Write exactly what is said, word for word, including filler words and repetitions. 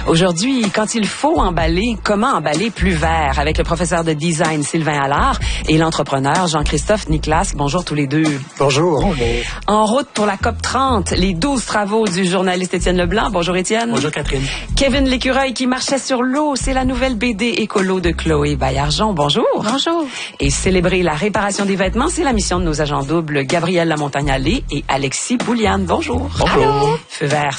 Aujourd'hui, quand il faut emballer, comment emballer plus vert avec le professeur de design Sylvain Allard et l'entrepreneur Jean-Christophe Niclas. Bonjour tous les deux. Bonjour. Bonjour. En route pour la C O P trente, les douze travaux du journaliste Étienne Leblanc. Bonjour Étienne. Bonjour Catherine. Kevin Lécureuil qui marchait sur l'eau, c'est la nouvelle B D écolo de Chloé Baillargeon. Bonjour. Bonjour. Et célébrer la réparation des vêtements, c'est la mission de nos agents doubles Gabrielle Lamontagne-Allé et Alexis Bouliane. Bonjour. Bonjour. Feu vert.